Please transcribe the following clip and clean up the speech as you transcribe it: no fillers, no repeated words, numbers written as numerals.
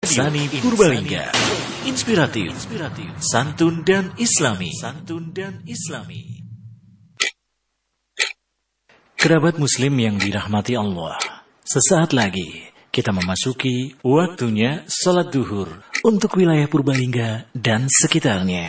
Sani Purbalingga, inspiratif, santun dan islami. Kerabat muslim yang dirahmati Allah, sesaat lagi kita memasuki waktunya salat duhur untuk wilayah Purbalingga dan sekitarnya.